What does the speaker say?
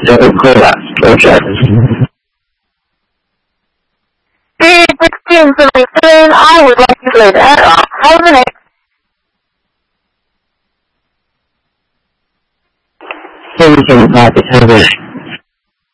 so cool. Okay. Period 1677, I would like to play that off. Hold a minute. Everything about the cover.